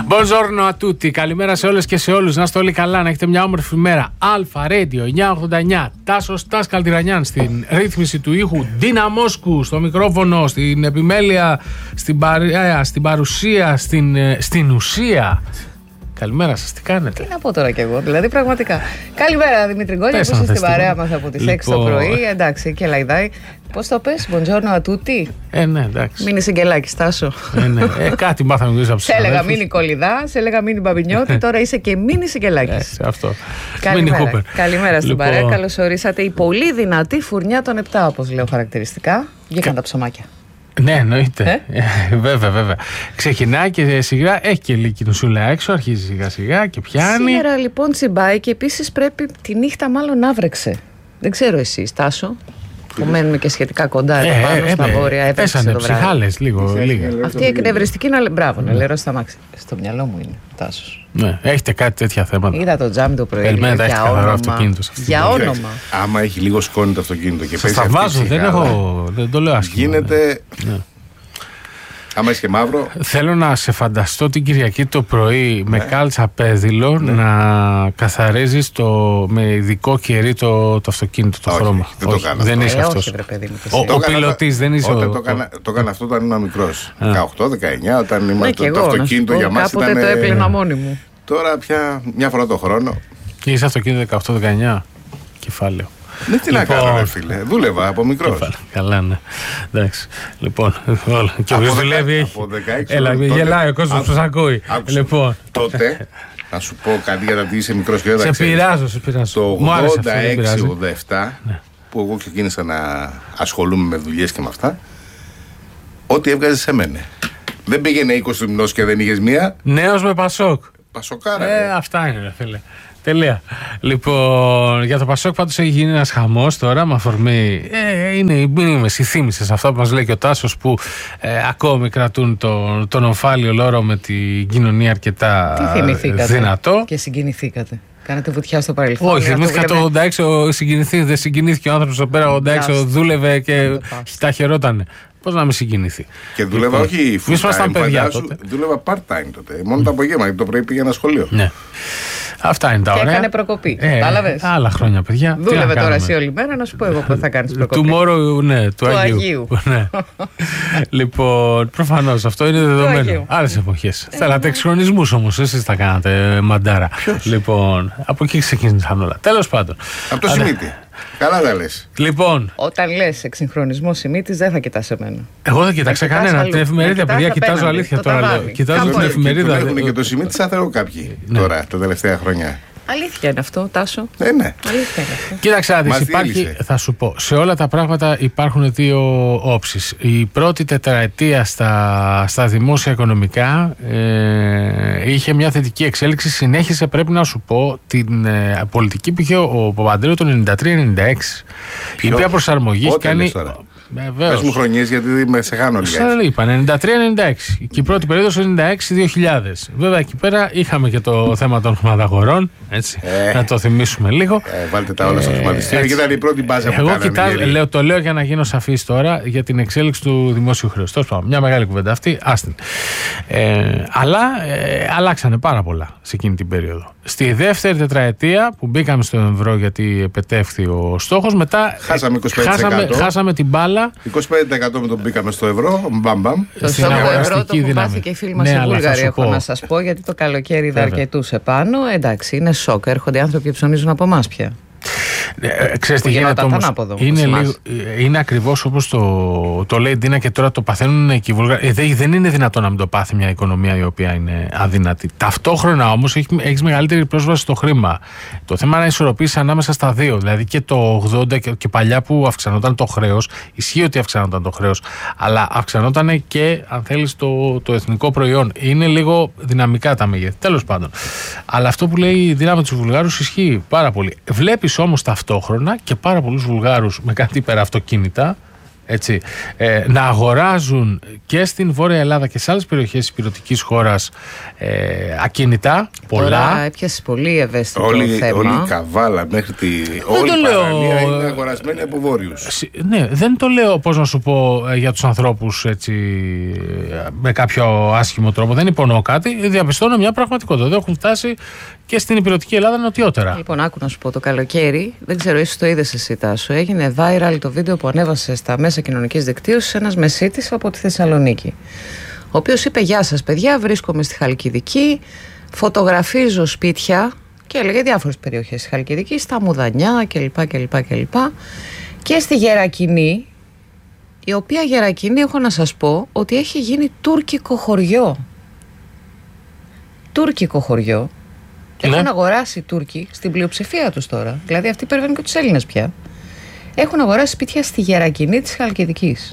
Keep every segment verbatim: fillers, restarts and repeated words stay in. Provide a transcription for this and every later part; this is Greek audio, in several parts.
Buongiorno a tutti, καλημέρα σε όλες και σε όλους. Να είστε όλοι καλά, να έχετε μια όμορφη μέρα. Αλφα Radio εννιακόσια ογδόντα εννιά. Τάσος Τάς Καλτιρανιάν στην ρύθμιση του ήχου. Ντίνα Μόσκου στο μικρόφωνο, στην επιμέλεια, στην, παρέα, στην παρουσία, στην, στην ουσία. Καλημέρα σας, τι κάνετε? Τι να πω τώρα κι εγώ, δηλαδή πραγματικά. Καλημέρα Δημήτρη Γκόλια, που είσαι στην παρέα μας από τις λοιπόν... έξι το πρωί. Εντάξει, και λαϊδάει. Πώς το πες, buongiorno a tutti. Ε, ναι, εντάξει. Μείνει Σιγκελάκης, Τάσο. Ε, ναι. ε, κάτι μάθαμε εμείς από τους σε έλεγα μείνει Κολυδά, σε έλεγα μείνει Μπαμπινιώτη, τώρα είσαι και μείνει Σιγκελάκης. Ε, αυτό. Καλημέρα, καλημέρα στην λοιπόν... παρέα, καλώς ορίσατε. Η πολύ δυνατή φουρνιά των επτά, όπως λέω χαρακτηριστικά. Βγήκαν τα ψωμάκια. Ναι, εννοείται. Ε? Ε, βέβαια, βέβαια. Ξεκινάει και σιγά, έχει και λίγη νοσούλα έξω, αρχίζει σιγά σιγά και πιάνει. Σήμερα λοιπόν τσιμπάει και επίσης πρέπει τη νύχτα μάλλον να βρέξε. Δεν ξέρω εσύ, Τάσο, που μένουμε και σχετικά κοντά εδώ ε, πάνω ε, στα ε, βόρεια. Έπεσανε ψυχάλες λίγο. Αυτή η εκνευριστική να λέει. Μπράβο, να λερώσει στα μάξι. Στο μυαλό μου είναι, Τάσος. Ναι, έχετε κάτι τέτοια θέματα? Είδα το τζάμι το πρωί. Περιμένετε, έχετε καθαρό αυτοκίνητο. Για όνομα. Άμα έχει λίγο σκόνη το αυτοκίνητο και πέσει. Τα βάζω, δεν, έχω, δεν το λέω άσχημα. Γίνεται. Ναι. Άμα είσαι και μαύρο. Θέλω να σε φανταστώ την Κυριακή το πρωί ναι. με κάλτσα πέδιλο ναι. να καθαρίζεις το, με ειδικό κερί το, το αυτοκίνητο, το όχι, χρώμα. Δεν, όχι, το κάνω δεν αυτό. είσαι ε, αυτός. Όχι, βρε, παιδί μου, ο ο πιλωτής δεν είσαι. Όταν ο... το έκανα το, το αυτό όταν ήμουν μικρός. δεκαοκτώ δεκαεννιά όταν ήμουν το, το αυτοκίνητο για μας ήταν. Κάποτε το έπλαινα μόνη μου. Τώρα πια μια φορά το χρόνο. Και είσαι αυτοκίνητο δεκαοκτώ δεκαεννιά. Κεφάλαιο. Ναι, τι λοιπόν, να κάνω, ρε φίλε. Δούλευα από μικρός. Καλά, ναι. Εντάξει. Λοιπόν, και όποιος δουλεύει έχει. Έλα, γελάει ο κόσμος που σας ακούει. Λοιπόν. Τότε, να σου πω κάτι για να δει είσαι μικρός και δεν τα ξέρεις. Σε πειράζω, σε πειράζω. Το ογδόντα έξι ογδόντα επτά, που εγώ ξεκίνησα να ασχολούμαι με δουλειές και με αυτά, ό,τι έβγαζε σε μένα. Δεν πήγαινε είκοσι μηνός και δεν είχες μία. Νέος με Πασόκ. Πασοκάρα. Ε, αυτά είναι, ρε φίλε. Τελεία. Λοιπόν, για το Πασόκ πάντως έχει γίνει ένας χαμός τώρα με αφορμή. Ε, είναι οι μήνυμες, οι θύμησες, αυτά που μας λέει και ο Τάσος που ε, ακόμη κρατούν τον, τον ομφάλιο λόρο με την κοινωνία αρκετά δυνατό. Και συγκινηθήκατε. Κάνατε βουτιά στο παρελθόν. Όχι, θυμήθηκα το ογδόντα έξι συγκινηθεί, δεν συγκινήθηκε ο άνθρωπος εδώ πέρα. ογδόντα έξι δούλευε και τα χαιρότανε. Πώς να μην συγκινηθεί. Και δούλευα λοιπόν, όχι full time, παιδιά σου, δούλευα part time τότε. Μόνο το απογεύμα, γιατί το πρωί πήγαινα σχολείο. Ναι. Αυτά είναι τα ωραία. Και έκανε προκοπή. Ε, Κατάλαβες. Άλλα χρόνια, παιδιά. Δούλευε τώρα εσύ όλη μέρα, να σου πω εγώ πώς θα κάνεις προκοπή. Tomorrow, ναι, του, του Αγίου. Αγίου. Ναι. Λοιπόν, προφανώς αυτό είναι δεδομένο. Άλλες εποχές. Ε, Θέλατε εξχρονισμούς όμως, εσείς τα κάνατε μαντάρα. Ποιος? Λοιπόν, από εκεί ξεκίνησαν όλα. Τέλος πάντων. Από το Σιμίτι. Καλά τα λες. Λοιπόν. Όταν λες εξυγχρονισμό Σιμίτης, δεν θα κοιτάς εμένα. Εγώ δεν κοιτάξα κανένα. Την εφημερίδα, παιδιά, κοιτάζω αλήθεια τώρα. Κοιτάζω την εφημερίδα. Έχουν και το Σιμίτι σαν Θεό κάποιοι τώρα τα τελευταία χρόνια. Αλήθεια είναι αυτό, Τάσο. Ε, ναι. Αλήθεια είναι αυτό. Κοίταξε να δεις, υπάρχει, θα σου πω, σε όλα τα πράγματα υπάρχουν δύο όψεις. Η πρώτη τετραετία στα, στα δημόσια οικονομικά ε, είχε μια θετική εξέλιξη, συνέχισε, πρέπει να σου πω, την ε, πολιτική που είχε ο Παπανδρέου το ενενήντα τρία ενενήντα έξι. Η οποία προσαρμογή έχει κάνει... Πες μου χρονιές γιατί με σε χάνω λίγα. Σας είπα, ενενήντα τρία ενενήντα έξι. Και η πρώτη περίοδος ενενήντα έξι δύο χιλιάδες. Βέβαια εκεί πέρα είχαμε και το θέμα των χρηματαγορών. Έτσι, ε, να το θυμίσουμε λίγο. Ε, βάλτε τα όλα στο χρηματιστήριο. Και ήταν η πρώτη μπάζα που εγώ κάνανε. Κοιτάζω, λέω, το λέω για να γίνω σαφής τώρα για την εξέλιξη του δημόσιου χρέους. Τέλος πάντων, μια μεγάλη κουβέντα αυτή, άστην. Ε, αλλά ε, αλλάξανε πάρα πολλά σε εκείνη την περίοδο. Στη δεύτερη τετραετία που μπήκαμε στο ευρώ γιατί επετεύχθη ο στόχος, μετά χάσαμε είκοσι πέντε τοις εκατό. Χάσαμε, χάσαμε την μπάλα. είκοσι πέντε τοις εκατό με τον μπήκαμε στο ευρώ. Μπαμ, μπαμ. Το στόχο ευρώ το έχουν πάθει και οι φίλοι μας οι Βούλγαροι, έχω να σας πω, γιατί το καλοκαίρι είδα αρκετούς επάνω. Εντάξει, είναι σοκ. Έρχονται άνθρωποι και ψωνίζουν από εμάς πια. Ε, ξέρεις τι γίνεται όμως, είναι, λίγο, είναι ακριβώς όπως το, το λέει Ντίνα και τώρα το παθαίνουν και οι Βουλγαροί. Ε, δεν, δεν είναι δυνατόν να μην το πάθει μια οικονομία η οποία είναι αδύνατη. Ταυτόχρονα όμως έχει, έχεις μεγαλύτερη πρόσβαση στο χρήμα. Το θέμα είναι να ισορροπήσεις ανάμεσα στα δύο. Δηλαδή και το ογδόντα και, και παλιά που αυξανόταν το χρέος, ισχύει ότι αυξανόταν το χρέος, αλλά αυξανόταν και αν θέλεις το, το εθνικό προϊόν. Είναι λίγο δυναμικά τα μεγέθη. Τέλος πάντων. Αλλά αυτό που λέει η Ντίνα με τους Βουλγάρους ισχύει πάρα πολύ. Βλέπεις όμως ταυτόχρονα και πάρα πολλούς Βουλγάρους με κάτι υπεραυτοκίνητα, Έτσι, ε, να αγοράζουν και στην Βόρεια Ελλάδα και σε άλλες περιοχές της υπηρετικής χώρας ε, ακίνητα, πολλά. Τώρα έπιασε πολύ ευαίσθητο όλη, θέμα. Όλη η Καβάλα μέχρι τη όλη η παραλία είναι αγορασμένη από βόρειους. Ναι, δεν το λέω, πώς να σου πω, για τους ανθρώπους έτσι, με κάποιο άσχημο τρόπο. Δεν υπονοώ κάτι, διαπιστώνω μια πραγματικότητα. Δεν έχουν φτάσει και στην υπηρετική Ελλάδα νοτιότερα. Λοιπόν, άκου να σου πω, το καλοκαίρι, δεν ξέρω, ίσως το είδες εσύ, Τάσο, έγινε viral το βίντεο που ανέβασε στα μέσα κοινωνικής δικτύωσης ένας μεσίτης από τη Θεσσαλονίκη, ο οποίος είπε: «Γεια σας, παιδιά, βρίσκομαι στη Χαλκιδική, φωτογραφίζω σπίτια», και έλεγε διάφορες περιοχές στη Χαλκιδική, στα Μουδανιά κλπ. κλπ, κλπ. Και στη Γερακινή, η οποία Γερακινή, έχω να σας πω, ότι έχει γίνει τουρκικό χωριό. Τουρκικό χωριό. Ναι. Έχουν αγοράσει οι Τούρκοι στην πλειοψηφία τους τώρα. Δηλαδή αυτοί περιβαίνουν και τους Έλληνες πια. Έχουν αγοράσει σπίτια στη Γερακινή της Χαλκιδικής.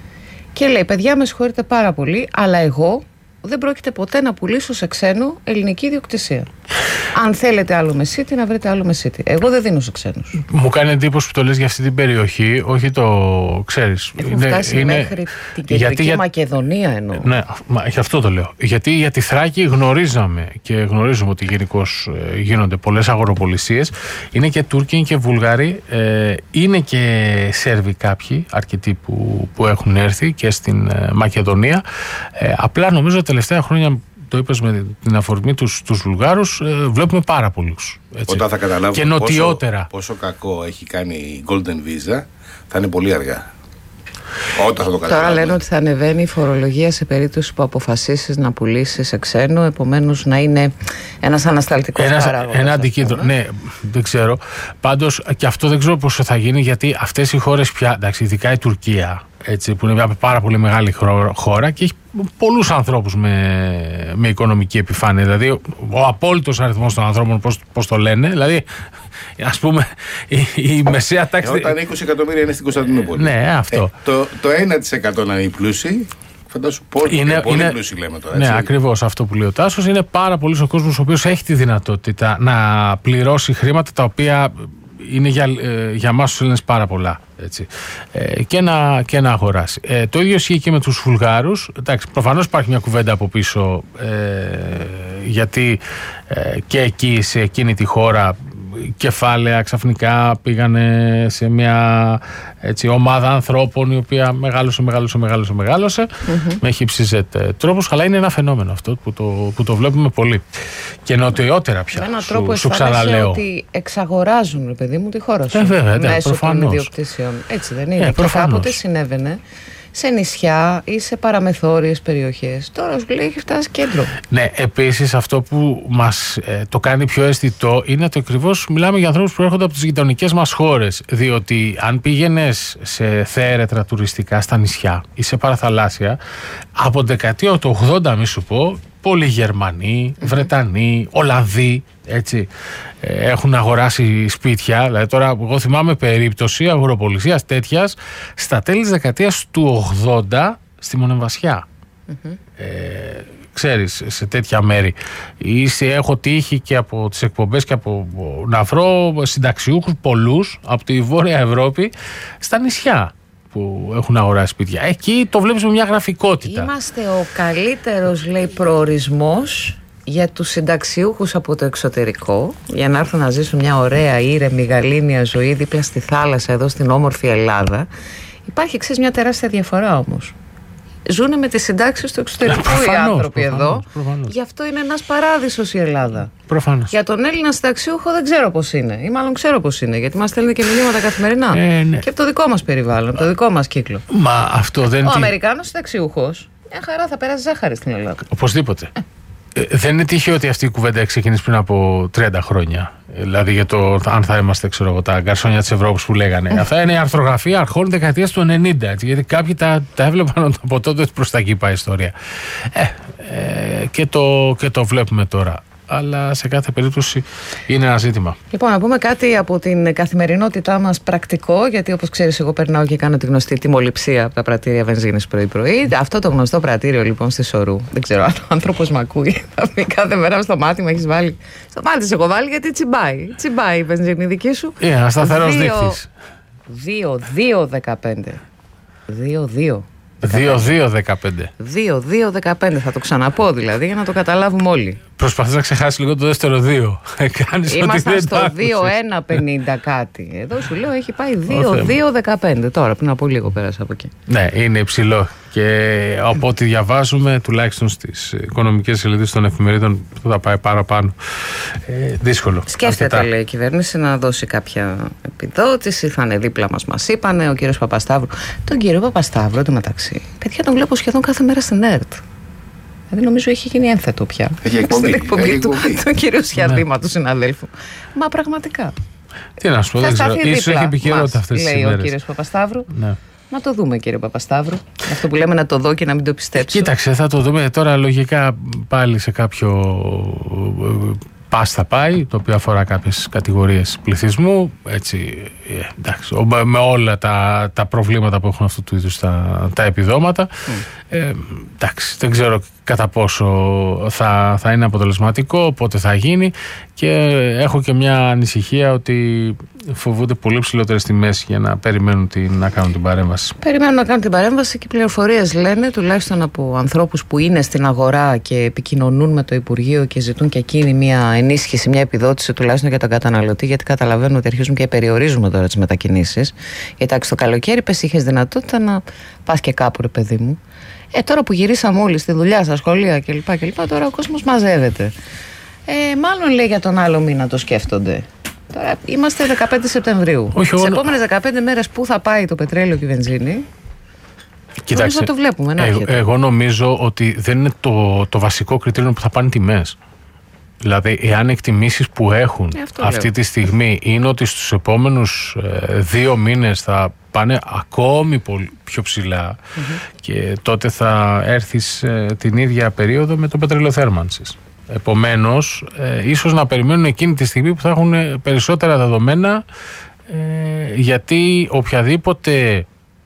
Και λέει: «Παιδιά, με συγχωρείτε πάρα πολύ, αλλά εγώ δεν πρόκειται ποτέ να πουλήσω σε ξένο ελληνική ιδιοκτησία. Αν θέλετε άλλο μεσίτη, να βρείτε άλλο μεσίτη. Εγώ δεν δίνω σε ξένους». Μου κάνει εντύπωση που το λες για αυτή την περιοχή, όχι το ξέρεις. Έχουν είναι, φτάσει είναι, μέχρι την Κεντρική γιατί, Μακεδονία εννοώ. Ναι, μα, γι' αυτό το λέω. Γιατί για τη Θράκη γνωρίζαμε και γνωρίζουμε ότι γενικώς ε, γίνονται πολλές αγοροπολισίες. Είναι και Τούρκοι, είναι και Βουλγαροί, ε, είναι και Σέρβοι κάποιοι, αρκετοί που, που έχουν έρθει και στην ε, Μακεδονία. Ε, απλά νομίζω τα τελευταία χρόνια, το είπες με την αφορμή τους, τους Βουλγάρους, ε, βλέπουμε πάρα πολλούς. Έτσι. Όταν θα καταλάβουμε και νοτιότερα. Πόσο, πόσο κακό έχει κάνει η Golden Visa, θα είναι πολύ αργά. Όταν θα το καταλάβουμε. Τώρα λένε ότι θα ανεβαίνει η φορολογία σε περίπτωση που αποφασίσεις να πουλήσεις σε ξένο, επομένως να είναι ένας ανασταλτικός παράγοντας. Ένα αντικείμενο. Ναι, δεν ξέρω. Πάντως και αυτό δεν ξέρω πόσο θα γίνει, γιατί αυτές οι χώρες πια, εντάξει, ειδικά η Τουρκία, έτσι, που είναι μια πάρα πολύ μεγάλη χώρα και έχει πολλούς ανθρώπους με, με οικονομική επιφάνεια. Δηλαδή, ο απόλυτος αριθμός των ανθρώπων, πώς, πώς το λένε, δηλαδή, ας πούμε, η, η μεσαία τάξη. Ε, όταν είκοσι εκατομμύρια είναι στην Κωνσταντινούπολη. Ναι, αυτό. Ε, το, το ένα τοις εκατό να είναι οι πλούσιοι. Φαντάσου πολύ, είναι, πολύ είναι, πλούσιοι λέμε τώρα. Έτσι. Ναι, ακριβώς αυτό που λέει ο Τάσος. Είναι πάρα πολλοί ο κόσμος ο οποίος έχει τη δυνατότητα να πληρώσει χρήματα τα οποία είναι για, ε, για εμάς τους Έλληνες πάρα πολλά. Έτσι. Ε, και, να, και να αγοράσει. Ε, το ίδιο ισχύει και με τους Βουλγάρους. Εντάξει, προφανώς υπάρχει μια κουβέντα από πίσω, ε, γιατί ε, και εκεί σε εκείνη τη χώρα κεφάλαια ξαφνικά πήγανε σε μια έτσι, ομάδα ανθρώπων η οποία μεγάλωσε, μεγάλωσε, μεγάλωσε, μεγάλωσε mm-hmm. με χυψιζέτ τρόπους, αλλά είναι ένα φαινόμενο αυτό που το, που το βλέπουμε πολύ. Και νοτιότερα πια. Με έναν σου, τρόπο σου ξαναλέω ότι εξαγοράζουν, ρε παιδί μου, τη χώρα σου. Ε, βέβαια, ναι, μέσω προφανώς. των ιδιοκτησιών. Έτσι δεν είναι? Ε, και κάποτε συνέβαινε σε νησιά ή σε παραμεθόριες περιοχές. Τώρα σου λέει έχει φτάσει κέντρο. Ναι, επίσης αυτό που μας ε, το κάνει πιο αισθητό είναι ότι ακριβώς μιλάμε για ανθρώπους που έρχονται από τις γειτονικές μας χώρες. Διότι αν πήγαινες σε θέρετρα τουριστικά στα νησιά ή σε παραθαλάσσια, από την δεκαετία του ογδόντα, μη σου πω, πολλοί Γερμανοί, Βρετανοί, Ολλανδοί, έτσι, έχουν αγοράσει σπίτια. Δηλαδή τώρα εγώ θυμάμαι περίπτωση αγοροπολισίας τέτοιας στα τέλη της δεκαετίας του ογδόντα στη Μονεμβασιά. Mm-hmm. Ε, ξέρεις, σε τέτοια μέρη. Ή σε, έχω τύχει και από τις εκπομπές και από να βρω συνταξιούχους πολλούς από τη Βόρεια Ευρώπη στα νησιά που έχουν αγοράσει σπίτια. Εκεί το βλέπεις με μια γραφικότητα. Είμαστε ο καλύτερος, λέει, προορισμός για τους συνταξιούχους από το εξωτερικό, για να έρθουν να ζήσουν μια ωραία ήρεμη γαλήνια ζωή δίπλα στη θάλασσα εδώ στην όμορφη Ελλάδα. Υπάρχει, ξέρεις, μια τεράστια διαφορά όμως. Ζούνε με τις συντάξεις του εξωτερικού προφανώς, οι άνθρωποι προφανώς, εδώ. Προφανώς. Γι' αυτό είναι ένας παράδεισος η Ελλάδα. Προφανώς. Για τον Έλληνα συνταξιούχο δεν ξέρω πώς είναι. Ή μάλλον ξέρω πώς είναι. Γιατί μας στέλνουν και μηνύματα καθημερινά. Ε, ναι. Και από το δικό μας περιβάλλον, από το δικό μας κύκλο. Μα αυτό δεν. Ο τι... Αμερικάνος συνταξιούχος, μια χαρά θα περάσει ζάχαρη στην Ελλάδα. Οπωσδήποτε. Ε. Ε, δεν είναι τυχαίο ότι αυτή η κουβέντα ξεκίνησε πριν από τριάντα χρόνια. Δηλαδή για το αν θα είμαστε, ξέρω εγώ, τα γκαρσόνια της Ευρώπης που λέγανε. Αυτά είναι η αρθρογραφία αρχών δεκαετίας του ενενήντα. Έτσι, γιατί κάποιοι τα, τα έβλεπαν από τότε προς τα εκεί πάει η ιστορία. Ε, ε, και, το, και το βλέπουμε τώρα. Αλλά σε κάθε περίπτωση είναι ένα ζήτημα. Λοιπόν, να πούμε κάτι από την καθημερινότητά μας πρακτικό, γιατί όπως ξέρεις, εγώ περνάω και κάνω τη γνωστή τιμοληψία από τα πρατήρια βενζίνης πρωί-πρωί. Αυτό το γνωστό πρατήριο λοιπόν στη Σωρού. Δεν ξέρω αν ο άνθρωπος μ' ακούει. Θα πει κάθε μέρα στο μάτι μου έχεις βάλει. Στο μάτι σε έχω βάλει γιατί τσιμπάει. Τσιμπάει η βενζίνη δική σου. Είναι ένα σταθερός δείκτης. δύο δύο δεκαπέντε. δύο δύο. δύο δύο δεκαπέντε. δύο δύο δεκαπέντε θα το ξαναπώ δηλαδή για να το καταλάβουμε όλοι. Προσπαθείς να ξεχάσεις λίγο το δεύτερο δύο. Ήμασταν στο δύο ένα πενήντα κάτι. Εδώ σου λέω έχει πάει δύο δύο δεκαπέντε. Τώρα πριν από λίγο πέρασα από εκεί. Ναι, είναι υψηλό. Και από ό,τι διαβάζουμε, τουλάχιστον στις οικονομικές σελίδες των εφημερίδων, θα πάει παραπάνω. Ε, δύσκολο. Σκέφτεται, αρκετά. Λέει η κυβέρνηση, να δώσει κάποια επιδότηση. Θα είναι δίπλα μας, μας είπανε. Ο κύριος Παπασταύρου. Τον κύριο Παπασταύρου, το μεταξύ. Παιδιά, τον βλέπω σχεδόν κάθε μέρα στην ΕΡΤ. Δηλαδή νομίζω έχει γίνει ένθετο πια. Έχει εκπομπή. Στην εκπομπή του, του κύριου Σιαδήμα, του συναδέλφου. Μα πραγματικά. Τι να σου πω, δεν ξέρω. Ίσως έχει επικαιρότητα αυτές τις λέει ημέρες. Ο κύριος Παπασταύρου. Ναι. Να το δούμε, κύριε Παπασταύρου. Αυτό που λέμε να το δω και να μην το πιστέψω. Κοίταξε, θα το δούμε τώρα λογικά πάλι σε κάποιο πας θα πάει, το οποίο αφορά κάποιες κατηγορίες πληθυσμού. Έτσι, εντάξει, με όλα τα, τα προβλήματα που έχουν αυτού του είδους τα, τα επιδόματα. Mm. Ε, εντάξει, δεν ξέρω κατά πόσο θα, θα είναι αποτελεσματικό, πότε θα γίνει, και έχω και μια ανησυχία ότι φοβούνται πολύ ψηλότερες τιμές για να περιμένουν την, να κάνουν την παρέμβαση. Περιμένουν να κάνουν την παρέμβαση και οι πληροφορίες λένε, τουλάχιστον από ανθρώπους που είναι στην αγορά και επικοινωνούν με το Υπουργείο και ζητούν και εκείνη μια ενίσχυση, μια επιδότηση τουλάχιστον για τον καταναλωτή, γιατί καταλαβαίνουν ότι αρχίζουν και περιορίζουμε τώρα τις μετακινήσεις. Γιατί το καλοκαίρι πες είχες δυνατότητα να πας και κάπου, ρε παιδί μου. Ε, τώρα που γυρίσαμε όλοι στη δουλειά, στα σχολεία κλπ. κλπ τώρα ο κόσμος μαζεύεται. Ε, μάλλον λέει για τον άλλο μήνα το σκέφτονται. Τώρα είμαστε δεκαπέντε Σεπτεμβρίου. Όχι, Τις επόμενες δεκαπέντε μέρες πού θα πάει το πετρέλαιο και η βενζίνη. Κοιτάξτε, το βλέπουμε, να εγώ, εγώ νομίζω ότι δεν είναι το, το βασικό κριτήριο που θα πάνε τιμές. Δηλαδή, εάν εκτιμήσεις που έχουν ε, αυτή λέω. τη στιγμή είναι ότι στους επόμενους ε, δύο μήνες θα πάνε ακόμη πολύ πιο ψηλά, mm-hmm. και τότε θα έρθεις ε, την ίδια περίοδο με το πετρέλαιο θέρμανσης. Επομένως, ε, ίσως να περιμένουν εκείνη τη στιγμή που θα έχουν περισσότερα δεδομένα, ε, γιατί οποιαδήποτε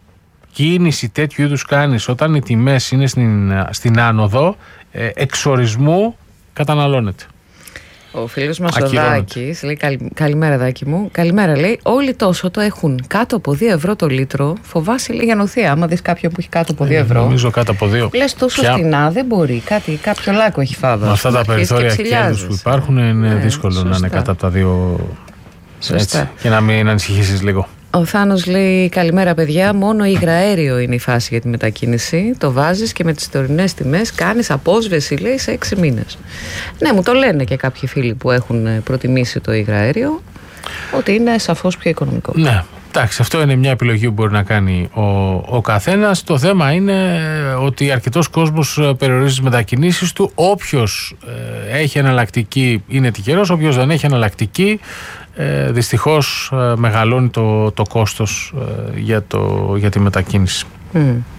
κίνηση τέτοιου είδους κάνεις όταν οι τιμές είναι στην, στην άνοδο, ε, εξορισμού καταναλώνεται. Ο φίλος μας ο Δάκης λέει καλη, καλημέρα Δάκη μου. Καλημέρα, λέει, όλοι τόσο το έχουν κάτω από δύο ευρώ το λίτρο. Φοβάσαι, λέει, για νοθεία. Άμα δεις κάποιον που έχει κάτω από δύο ευρώ. Νομίζω κάτω από δύο. Λες τόσο Ποια... φτηνά, δεν μπορεί. Κάτι, κάποιο λάκκο έχει φάβα. Με αυτά τα περιθώρια κέρδους που υπάρχουν είναι ναι, δύσκολο σωστά. να είναι κάτω από τα δύο. Έτσι, και να μην ανησυχήσεις λίγο. Ο Θάνος λέει καλημέρα παιδιά, μόνο υγραέριο είναι η φάση για τη μετακίνηση. Το βάζεις και με τις τωρινές τιμές κάνεις απόσβεση, λέει, σε έξι μήνες. Ναι, μου το λένε και κάποιοι φίλοι που έχουν προτιμήσει το υγραέριο, ότι είναι σαφώς πιο οικονομικό. Ναι, εντάξει, αυτό είναι μια επιλογή που μπορεί να κάνει ο, ο καθένας. Το θέμα είναι ότι αρκετός κόσμος περιορίζει τις μετακινήσεις του. Όποιος ε, έχει εναλλακτική είναι τυχερός, όποιος δεν έχει εναλλακτική, Ε, δυστυχώς ε, μεγαλώνει το, το κόστος ε, για, το, για τη μετακίνηση. Mm.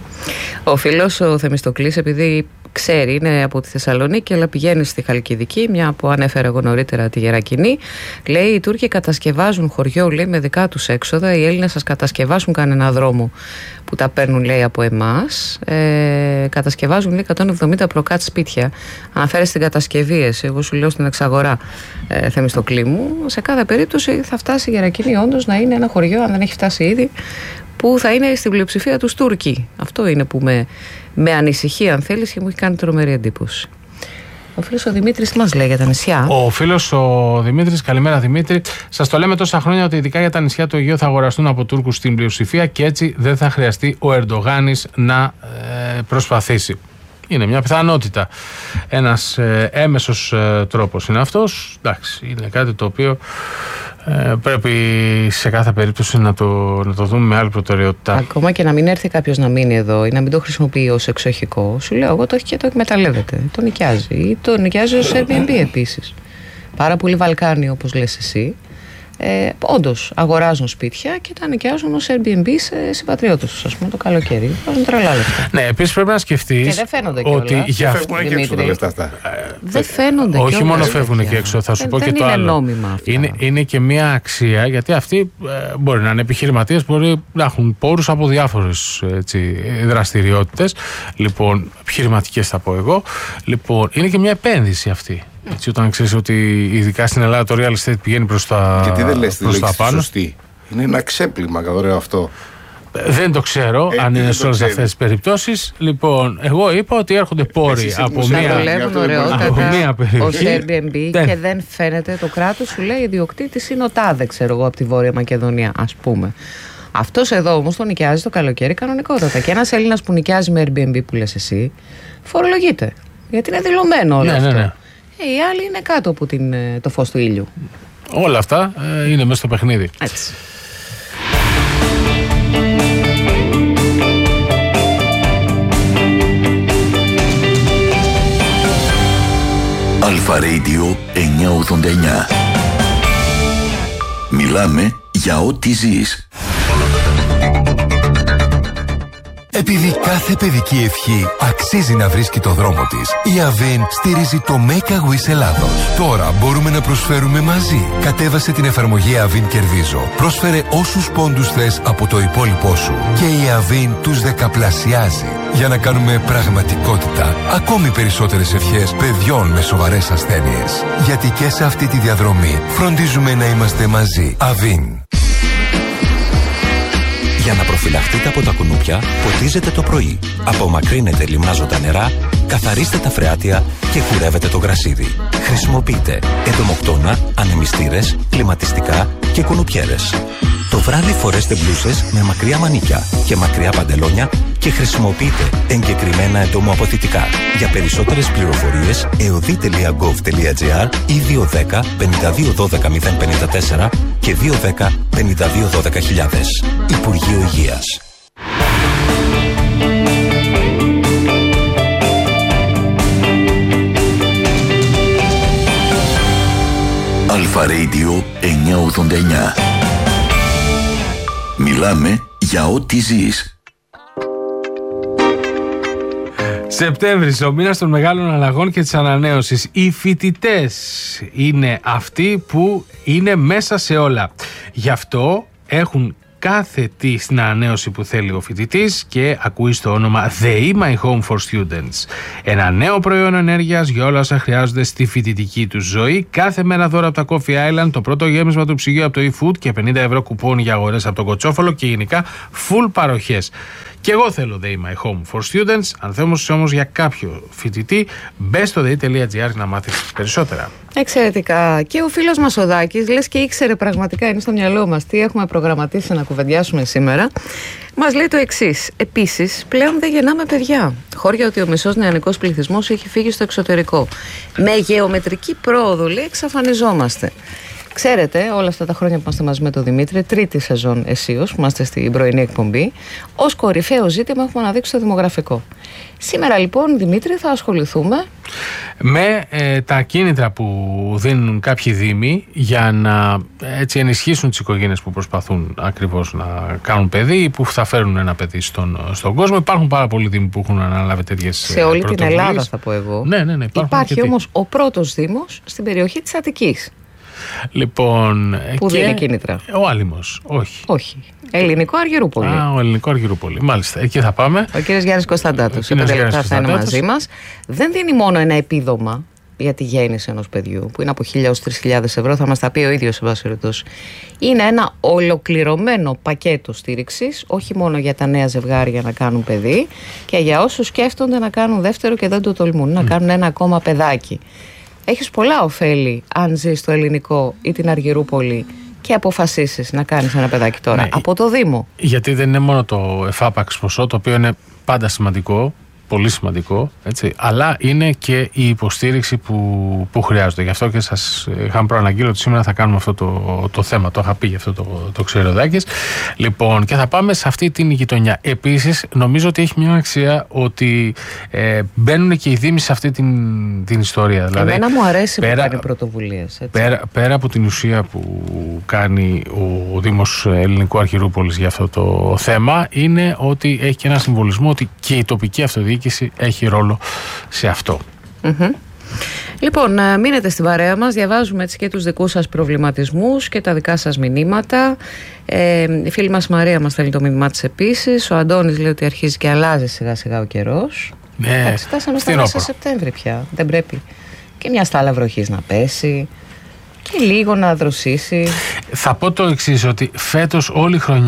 Ο φίλος ο Θεμιστοκλής, επειδή ξέρει, είναι από τη Θεσσαλονίκη αλλά πηγαίνει στη Χαλκιδική, μια που ανέφερα εγώ νωρίτερα τη Γερακινή, λέει οι Τούρκοι κατασκευάζουν χωριό, λέει, με δικά τους έξοδα, οι Έλληνες σας κατασκευάσουν κανένα δρόμο που τα παίρνουν, λέει, από εμάς, ε, κατασκευάζουν, λέει, εκατόν εβδομήντα προκάτ σπίτια. Αναφέρει στην κατασκευή, εσύ, εγώ σου λέω στην εξαγορά, ε, Θεμιστοκλή μου. Σε κάθε περίπτωση θα φτάσει η Γερακινή όντως να είναι ένα χωριό, αν δεν έχει φτάσει ήδη, που θα είναι στην πλειοψηφία τους Τούρκοι. Αυτό είναι που με, με ανησυχεί, αν θέλεις, και μου έχει κάνει τρομερή εντύπωση. Ο φίλος ο Δημήτρης τι μας λέει για τα νησιά. Ο φίλος ο Δημήτρης, καλημέρα Δημήτρη. Σας το λέμε τόσα χρόνια ότι ειδικά για τα νησιά του Αιγαίου θα αγοραστούν από Τούρκους στην πλειοψηφία και έτσι δεν θα χρειαστεί ο Ερντογάνης να ε, προσπαθήσει. Είναι μια πιθανότητα. Ένας ε, έμεσος ε, τρόπος είναι αυτός. Εντάξει, είναι κάτι το οποίο ε, πρέπει σε κάθε περίπτωση να το, να το δούμε με άλλη προτεραιότητα. Ακόμα και να μην έρθει κάποιος να μείνει εδώ ή να μην το χρησιμοποιεί ως εξοχικό, σου λέω εγώ το έχει και το εκμεταλλεύεται. Το νοικιάζει ή το νοικιάζει ως Airbnb επίσης. Πάρα πολλοί Βαλκάνοι, όπως λες εσύ, Ε, όντως αγοράζουν σπίτια και τα νοικιάζουν ως Airbnb σε συμπατριώτες τους, ας πούμε, το καλοκαίρι. Βάζουν τρελά λεφτά. Ναι, επίσης πρέπει να σκεφτείς. Και δεν φαίνονται ότι κιόλας. για αυτό. Φεύγουν και έξω τα λεφτά αυτά. Δεν φαίνονται. Όχι μόνο φεύγουν και έξω, θα σου δεν, πω δεν και το είναι άλλο. Νόμιμα αυτά. Είναι, είναι και μια αξία, γιατί αυτοί ε, μπορεί να είναι επιχειρηματίες, μπορεί να έχουν πόρους από διάφορες δραστηριότητες. Λοιπόν, επιχειρηματικές θα πω εγώ. Λοιπόν, είναι και μια επένδυση αυτή. Έτσι, όταν ξέρεις ότι ειδικά στην Ελλάδα το real estate πηγαίνει προς τα, γιατί δεν λες προς τη τα πάνω. Σωστή. Είναι ένα ξέπλυμα καθόλου αυτό. Δεν το ξέρω ε, αν είναι σε όλες αυτές τις περιπτώσεις. Λοιπόν, εγώ είπα ότι έρχονται πόροι από μία, από μία περιοχή. Ως Airbnb δεν. Και δεν φαίνεται το κράτος, σου λέει ιδιοκτήτης είναι ο τάδε, ξέρω εγώ, από τη Βόρεια Μακεδονία, ας πούμε. Αυτός εδώ όμως τον νοικιάζει το καλοκαίρι κανονικότατα. Και ένας Έλληνας που νοικιάζει με Airbnb που λες εσύ, φορολογείται. Γιατί είναι δηλωμένο όλο ναι, αυτό. Ναι, ναι. Ε, οι άλλοι είναι κάτω από την, το φως του ήλιου. Όλα αυτά ε, είναι μέσα στο παιχνίδι. Έτσι. Αλφα Radio εννιακόσια ογδόντα εννιά. Μιλάμε για ό,τι ζεις. Επειδή κάθε παιδική ευχή αξίζει να βρίσκει το δρόμο της, η Avin στηρίζει το Make a Wish Ελλάδος. Τώρα μπορούμε να προσφέρουμε μαζί. Κατέβασε την εφαρμογή Avin Κερδίζω. Πρόσφερε όσους πόντους θες από το υπόλοιπό σου και η Avin τους δεκαπλασιάζει για να κάνουμε πραγματικότητα ακόμη περισσότερες ευχές παιδιών με σοβαρές ασθένειες. Γιατί και σε αυτή τη διαδρομή φροντίζουμε να είμαστε μαζί. Avin. Για να προφυλαχτείτε από τα κουνούπια, ποτίζετε το πρωί. Απομακρύνετε λιμνάζοντα νερά, καθαρίστε τα φρεάτια και κουρεύετε το γρασίδι. Χρησιμοποιείτε εντομοκτώνα, ανεμιστήρες, κλιματιστικά και κουνουπιέρες. Το βράδυ φορέστε μπλούσες με μακριά μανίκια και μακριά παντελόνια και χρησιμοποιείτε εγκεκριμένα εντομοαποθητικά. Για περισσότερες πληροφορίες εωδή τελεία γκοβ τελεία τζι άρ ή δύο ένα μηδέν πέντε δύο ένα δύο μηδέν πέντε τέσσερα και δύο ένα μηδέν πέντε δύο ένα δύο χιλιάδες. Υπουργείο Υγείας. Αλφα Radio εννιακόσια ογδόντα εννιά. Μιλάμε για ό,τι ζεις. Σεπτέμβρης, ο μήνας των μεγάλων αλλαγών και της ανανέωσης. Οι φοιτητές είναι αυτοί που είναι μέσα σε όλα. Γι' αυτό έχουν κάθε τι στην ανανέωση που θέλει ο φοιτητής και ακούει στο όνομα The My Home for Students. Ένα νέο προϊόν ενέργειας για όλα όσα χρειάζονται στη φοιτητική τους ζωή. Κάθε μέρα δώρα από τα Coffee Island, το πρώτο γέμισμα του ψυγείου από το eFood και πενήντα ευρώ κουπόνι για αγορές από τον Κοτσόφολο και γενικά full παροχές. Και εγώ θέλω The My Home for Students. Αν θέλεις όμως για κάποιο φοιτητή, μπες στο δε τελεία τζι άρ να μάθεις περισσότερα. Εξαιρετικά. Και ο φίλος μας ο Δάκης, λες και ήξερε πραγματικά, είναι στο μυαλό μας τι έχουμε προγραμματίσει να κουβεντιάσουμε σήμερα. Μας λέει το εξής. Επίσης, πλέον δεν γεννάμε παιδιά. Χώρια ότι ο μισός νεανικός πληθυσμός έχει φύγει στο εξωτερικό. Με γεωμετρική πρόοδο, λέει, εξαφανιζόμαστε. Ξέρετε, όλα αυτά τα χρόνια που είμαστε μαζί με τον Δημήτρη, τρίτη σεζόν αισίως, που είμαστε στην πρωινή εκπομπή, ως κορυφαίο ζήτημα έχουμε αναδείξει το δημογραφικό. Σήμερα λοιπόν, Δημήτρη, θα ασχοληθούμε με ε, τα κίνητρα που δίνουν κάποιοι δήμοι για να έτσι ενισχύσουν τις οικογένειες που προσπαθούν ακριβώς να κάνουν παιδί ή που θα φέρουν ένα παιδί στον, στον κόσμο. Υπάρχουν πάρα πολλοί δήμοι που έχουν αναλάβει τέτοιες σε όλη την Ελλάδα, θα πω εγώ. Ναι, ναι, ναι, υπάρχει όμως ο πρώτος δήμος στην περιοχή της Αττικής. Λοιπόν, που και δίνει κίνητρα. Ο Άλυμος, όχι. Όχι. Ελληνικό Αργυρούπολη. Α, ο Ελληνικό Αργυρούπολη. Μάλιστα, εκεί θα πάμε. Ο κύριος Γιάννης Κωνσταντάτος. Ο λεπτά θα είναι μαζί μας. Δεν δίνει μόνο ένα επίδομα για τη γέννηση ενός παιδιού, που είναι από χίλια έως τρεις χιλιάδες ευρώ, θα μας τα πει ο ίδιος σε βάση περιπτώσει. Είναι ένα ολοκληρωμένο πακέτο στήριξης, όχι μόνο για τα νέα ζευγάρια να κάνουν παιδί, και για όσους σκέφτονται να κάνουν δεύτερο και δεν το τολμούν, mm. να κάνουν ένα ακόμα παιδάκι. Έχεις πολλά ωφέλη αν ζεις στο Ελληνικό ή την Αργυρούπολη και αποφασίσεις να κάνεις ένα παιδάκι τώρα, ναι, από το Δήμο. Γιατί δεν είναι μόνο το εφάπαξ ποσό, το οποίο είναι πάντα σημαντικό, πολύ σημαντικό, έτσι, αλλά είναι και η υποστήριξη που, που χρειάζεται. Γι' αυτό και σας είχαμε προαναγγείλει ότι σήμερα θα κάνουμε αυτό το, το θέμα. Το είχα πει γι' αυτό το, το ξέρει ο Δάκης. Λοιπόν, και θα πάμε σε αυτή την γειτονιά. Επίσης, νομίζω ότι έχει μια αξία ότι ε, μπαίνουν και οι δήμοι σε αυτή την, την ιστορία. Δηλαδή, εμένα μου αρέσει πέρα, που κάνει πρωτοβουλίες. Πέρα, πέρα από την ουσία που κάνει ο Δήμος Ελληνικού Αργυρούπολης για αυτό το θέμα, είναι ότι έχει και ένα συμβολισμό ότι και η τοπική αυτοδιοίκηση έχει ρόλο σε αυτό. Mm-hmm. Λοιπόν, μείνετε στην παρέα μας, διαβάζουμε έτσι και τους δικούς σας προβληματισμούς και τα δικά σας μηνύματα. Ε, η φίλη μας Μαρία μας θέλει το μήνυμά της επίσης. Ο Αντώνης λέει ότι αρχίζει και αλλάζει σιγά σιγά ο καιρός. Ναι, εντάξει, φτάσαμε στα μέσα Σεπτέμβρη πια. Δεν πρέπει και μια στάλα βροχής να πέσει και λίγο να δροσίσει. Θα πω το εξής, ότι φέτος όλη η χρονιά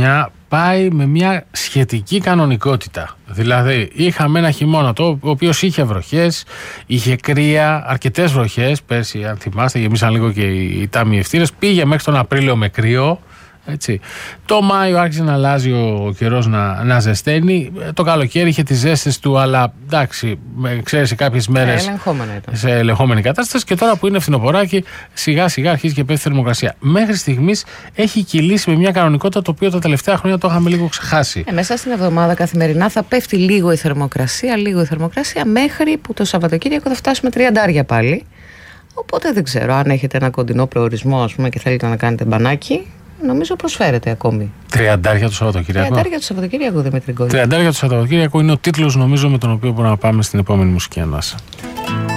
πάει με μια σχετική κανονικότητα. Δηλαδή, είχαμε ένα χειμώνα το, ο οποίος είχε βροχές, είχε κρύα, αρκετές βροχές. Πέρσι, αν θυμάστε, γεμίσαν λίγο και οι, οι ταμιευτήρες. Πήγε μέχρι τον Απρίλιο με κρύο. Έτσι. Το Μάιο άρχισε να αλλάζει ο καιρός, να, να ζεσταίνει. Το καλοκαίρι είχε τις ζέστες του, αλλά εντάξει, ξέρεις, σε κάποιες μέρες σε ελεγχόμενη κατάσταση. Και τώρα που είναι φθινοποράκι, σιγά σιγά αρχίζει και πέφτει η θερμοκρασία. Μέχρι στιγμής έχει κυλήσει με μια κανονικότητα, το οποίο τα τελευταία χρόνια το είχαμε λίγο ξεχάσει. Ε, μέσα στην εβδομάδα καθημερινά θα πέφτει λίγο η θερμοκρασία, λίγο η θερμοκρασία, μέχρι που το Σαββατοκύριακο θα φτάσουμε τριαντάρια πάλι. Οπότε δεν ξέρω, αν έχετε ένα κοντινό προορισμό, ας πούμε, και θέλετε να κάνετε μπανάκι. Νομίζω προσφέρεται ακόμη. Τριαντάρια το Σαββατοκύριακο. Τριαντάρια το Σαββατοκύριακο, Δημήτρη Γκόλη. Τριαντάρια το Σαββατοκύριακο είναι ο τίτλος, νομίζω, με τον οποίο μπορούμε να πάμε στην επόμενη μουσική ανάσα.